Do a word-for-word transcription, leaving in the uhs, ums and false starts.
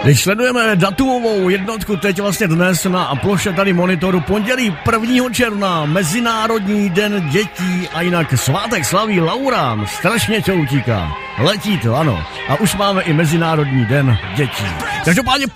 Když sledujeme datumovou jednotku teď vlastně dnes na ploše tady monitoru, pondělí prvního června, Mezinárodní den dětí a jinak svátek slaví Laura, strašně to utíká. Letí to, ano. A už máme i Mezinárodní den dětí. Každopádně